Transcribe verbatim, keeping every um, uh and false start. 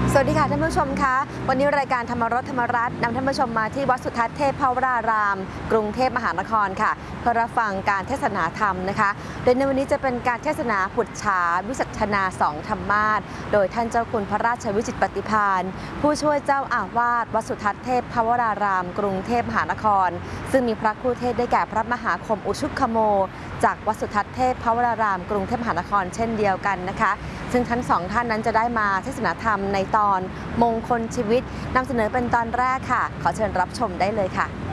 สวัสดีค่ะท่านผู้ชมคะวันนี้รายการธรรมรสธรรมรัตน์นำท่านผู้ชมมาที่วัดสุทัศน์เทพวรารามกรุงเทพมหานครค่ะเพื่อรับฟังการเทศนาธรรมนะคะโดยในวันนี้จะเป็นการเทศนาปุจฉาวิสัชนาสองธรรมาสโดยท่านเจ้าคุณพระราชวิจิตรปฏิภาณผู้ช่วยเจ้าอาวาสวัดสุทัศน์เทพวรารามกรุงเทพมหานครซึ่งมีพระครูเทศได้แก่พระมหาคมอุชุคโมจากวัดสุทัศน์เทพวรารามกรุงเทพมหานครเช่นเดียวกันนะคะซึ่งทั้งสองท่านนั้นจะได้มาเทศนาธรรมในตอนมงคลชีวิตนำเสนอเป็นตอนแรกค่ะขอเชิญรับชมได้เลยค่ะ